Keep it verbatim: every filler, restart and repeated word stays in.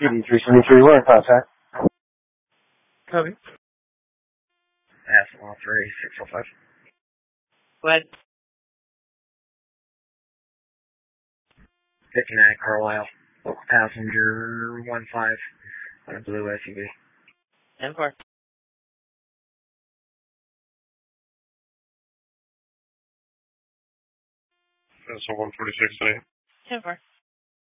eighty-three seventy-three, we're in contact. Copy. S one three six oh five. Go ahead. fifty-nine Carlisle. Local passenger one five on a blue S U V. ten four. So one forty-six today. ten four.